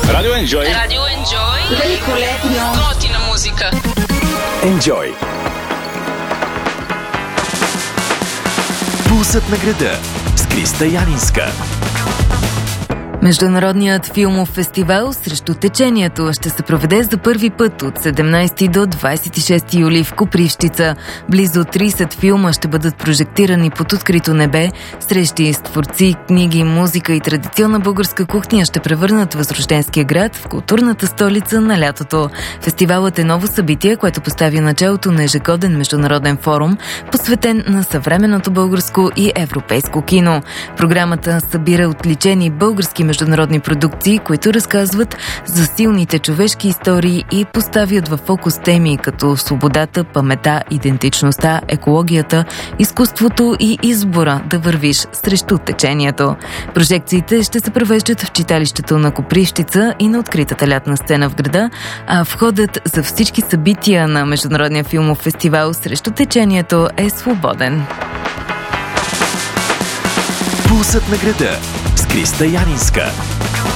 Радио Enjoy. Радио Enjoy. Великолепно. Готина музика. Enjoy. Пулсът на града с Криста Янинска. Международният филмов фестивал "Срещу течението" ще се проведе за първи път от 17 до 26 юли в Копривщица. Близо 30 филма ще бъдат прожектирани под открито небе. Срещи с творци, книги, музика и традиционна българска кухня ще превърнат Възрожденския град в културната столица на лятото. Фестивалът е ново събитие, което поставя началото на ежегоден международен форум, посветен на съвременното българско и европейско кино. Програмата събира отличени български международни продукции, които разказват за силните човешки истории и поставят във фокус теми като свободата, памета, идентичността, екологията, изкуството и избора да вървиш срещу течението. Прожекциите ще се провеждат в читалището на Копривщица и на откритата лятна сцена в града, а входът за всички събития на Международния филмов фестивал "Срещу течението" е свободен. Пулсът на града с Криста Янинска.